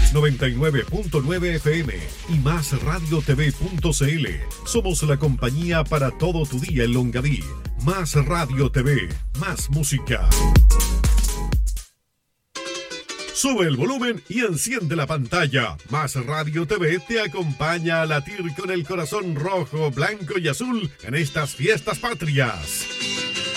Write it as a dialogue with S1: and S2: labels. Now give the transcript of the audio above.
S1: 99.9 FM y másradiotv.cl. Somos la compañía para todo tu día en Longaví. Más Radio TV, más música. Sube el volumen y enciende la pantalla. Más Radio TV te acompaña a latir con el corazón rojo, blanco y azul en estas fiestas patrias.